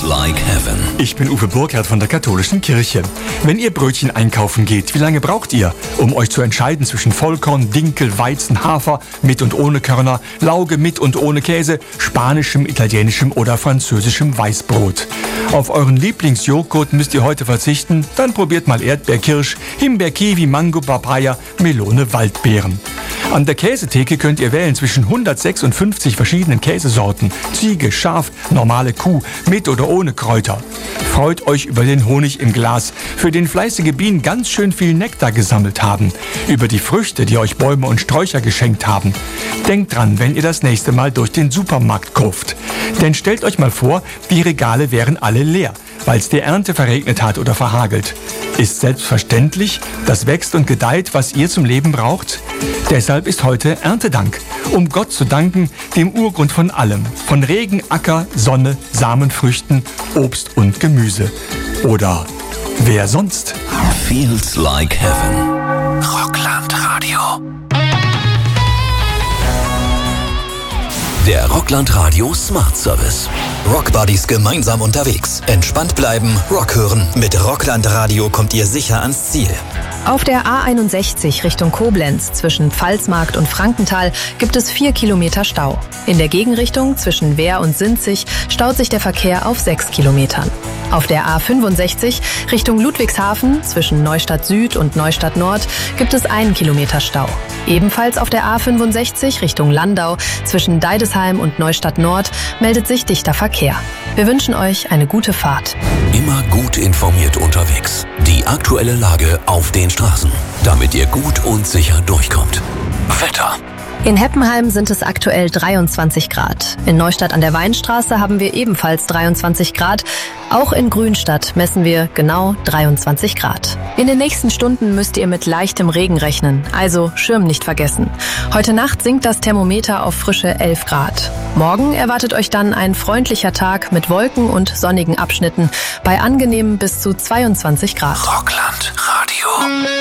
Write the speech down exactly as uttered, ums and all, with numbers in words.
like heaven. Ich bin Uwe Burkhardt von der Katholischen Kirche. Wenn ihr Brötchen einkaufen geht, wie lange braucht ihr, um euch zu entscheiden zwischen Vollkorn, Dinkel, Weizen, Hafer, mit und ohne Körner, Lauge mit und ohne Käse, spanischem, italienischem oder französischem Weißbrot? Auf euren Lieblingsjoghurt müsst ihr heute verzichten? Dann probiert mal Erdbeer, Kirsch, Himbeer, Kiwi, Mango, Papaya, Melone, Waldbeeren. An der Käsetheke könnt ihr wählen zwischen hundertsechsundfünfzig verschiedenen Käsesorten. Ziege, Schaf, normale Kuh, mit oder ohne Kräuter. Freut euch über den Honig im Glas, für den fleißige Bienen ganz schön viel Nektar gesammelt haben. Über die Früchte, die euch Bäume und Sträucher geschenkt haben. Denkt dran, wenn ihr das nächste Mal durch den Supermarkt kauft. Denn stellt euch mal vor, die Regale wären alle leer, weil es die Ernte verregnet hat oder verhagelt. Ist selbstverständlich, das wächst und gedeiht, was ihr zum Leben braucht. Deshalb ist heute Erntedank, um Gott zu danken, dem Urgrund von allem. Von Regen, Acker, Sonne, Samenfrüchten, Obst und Gemüse. Oder wer sonst? Feels like heaven. Rockland-Radio. Der Rockland-Radio Smart Service. Rockbuddies gemeinsam unterwegs. Entspannt bleiben, Rock hören. Mit Rockland-Radio kommt ihr sicher ans Ziel. Auf der A einundsechzig Richtung Koblenz zwischen Pfalzmarkt und Frankenthal gibt es vier Kilometer Stau. In der Gegenrichtung zwischen Wehr und Sinzig staut sich der Verkehr auf sechs Kilometern. Auf der A fünfundsechzig Richtung Ludwigshafen zwischen Neustadt Süd und Neustadt Nord gibt es einen Kilometer Stau. Ebenfalls auf der A fünfundsechzig Richtung Landau zwischen Deidesheim und Neustadt Nord meldet sich dichter Verkehr. Wir wünschen euch eine gute Fahrt. Immer gut informiert unterwegs. Die aktuelle Lage auf den Straßen, damit ihr gut und sicher durchkommt. Wetter. In Heppenheim sind es aktuell dreiundzwanzig Grad. In Neustadt an der Weinstraße haben wir ebenfalls dreiundzwanzig Grad. Auch in Grünstadt messen wir genau dreiundzwanzig Grad. In den nächsten Stunden müsst ihr mit leichtem Regen rechnen, also Schirm nicht vergessen. Heute Nacht sinkt das Thermometer auf frische elf Grad. Morgen erwartet euch dann ein freundlicher Tag mit Wolken und sonnigen Abschnitten bei angenehmen bis zu zweiundzwanzig Grad. Rockland Radio.